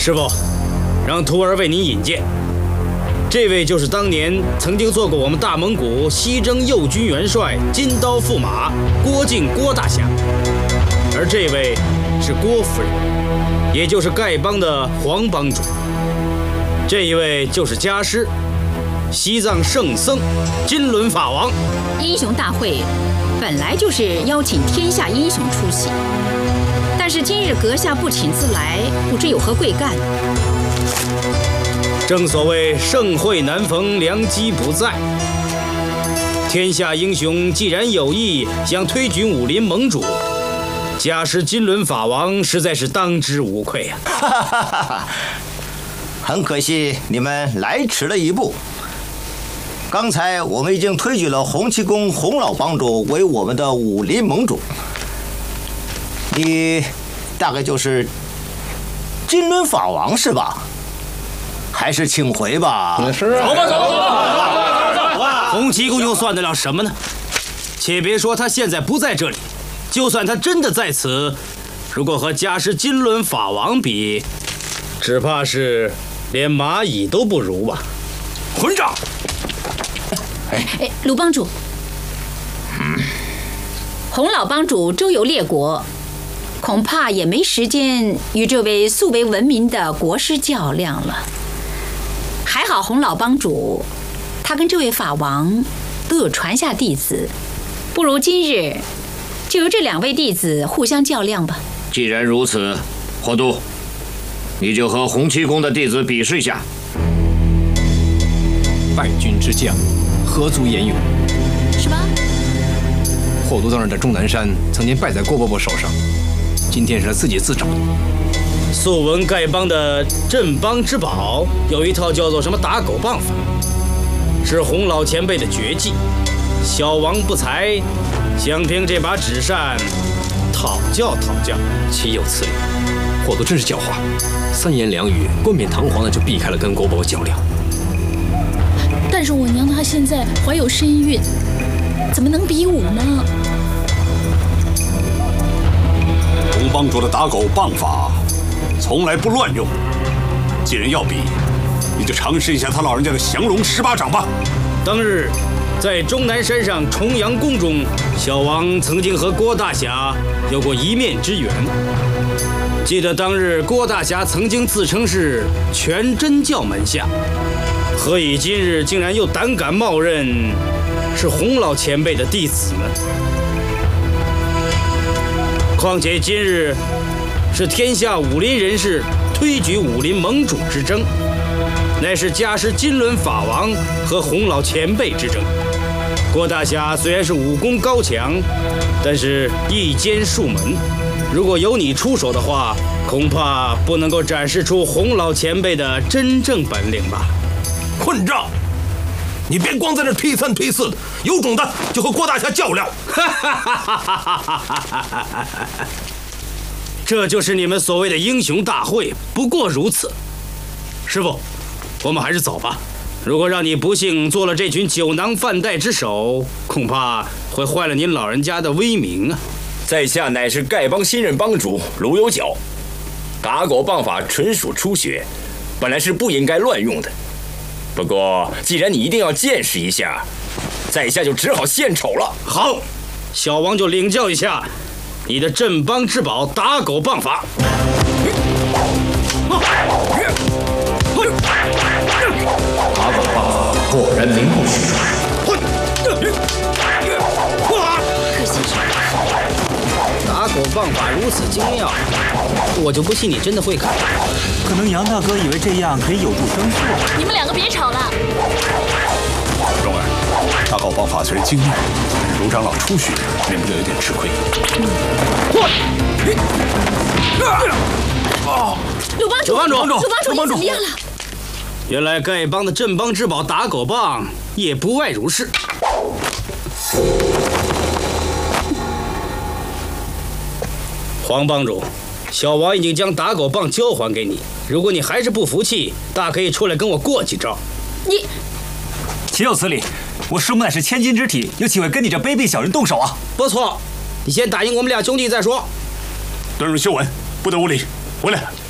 师傅，让徒儿为您引荐。这位就是当年曾经做过我们大蒙古西征右军元帅、金刀驸马郭靖郭大侠，而这位是郭夫人，也就是丐帮的黄帮主。这一位就是家师，西藏圣僧金轮法王。 英雄大会本来就是邀请天下英雄出席，但是今日阁下不请自来，不知有何贵干？ 正所谓盛会难逢，良机不在。天下英雄既然有意想推举武林盟主，家师金轮法王实在是当之无愧啊！ 很可惜你们来迟了一步。刚才我们已经推举了洪七公洪老帮主为我们的武林盟主，你大概就是金轮法王是吧？还是请回吧。 是啊，走吧，走吧。 洪七公又算得了什么呢？且别说他现在不在这里，就算他真的在此，如果和家师金轮法王比，只怕是连蚂蚁都不如吧。 混账！ 鲁帮主，洪老帮主周游列国，恐怕也没时间与这位素为闻名的国师较量了。还好洪老帮主，他跟这位法王都有传下弟子，不如今日就由这两位弟子互相较量吧。 既然如此，霍都，你就和洪七公的弟子比试一下。 败军之将，何足言勇？ 什么？ 霍都当日在终南山曾经败在郭伯伯手上，今天是他自己自找。 素闻丐帮的镇帮之宝有一套叫做什么打狗棒法，是洪老前辈的绝技。小王不才，想凭这把纸扇讨教讨教。 岂有此理！霍都真是狡猾，三言两语，冠冕堂皇的就避开了跟郭伯伯较量。 但是我娘她现在怀有身孕，怎么能比武呢？ 洪帮主的打狗棒法从来不乱用，既然要比，你就尝试一下他老人家的降龙18掌吧。 当日在终南山上重阳宫中，小王曾经和郭大侠有过一面之缘。记得当日郭大侠曾经自称是全真教门下，何以今日竟然又胆敢冒认是洪老前辈的弟子呢？况且今日是天下武林人士推举武林盟主之争，乃是家师金轮法王和洪老前辈之争。郭大侠虽然是武功高强，但是一肩数门，如果由你出手的话，恐怕不能够展示出洪老前辈的真正本领吧。 混账！你别光在这推三推四的，有种的就和郭大侠较量！ 这就是你们所谓的英雄大会，不过如此。师傅，我们还是走吧。如果让你不幸做了这群酒囊饭袋之首，恐怕会坏了您老人家的威名啊！ 在下乃是丐帮新任帮主卢有角，打狗棒法纯属初学，本来是不应该乱用的。不过既然你一定要见识一下，在下就只好献丑了。 好，小王就领教一下你的镇帮之宝打狗棒法。 打狗棒法果然名不虚传。 可惜是打狗棒法如此精妙，我就不信你真的会看。 可能杨大哥以为这样可以有助生事。 你们两个别吵了。 蓉儿，打狗棒法虽然精妙，卢长老初学，免不了有点吃亏。 鲁帮主， 鲁帮主， 你怎么样了？ 原来丐帮的镇帮之宝打狗棒也不外如是。黄帮主，小王已经将打狗棒交还给你，如果你还是不服气，大可以出来跟我过几招。 你岂有此理！我师母乃是千金之体，又岂会跟你这卑鄙小人动手啊？ 不错，你先打赢我们俩兄弟再说。 段入修文，不得无礼，回来。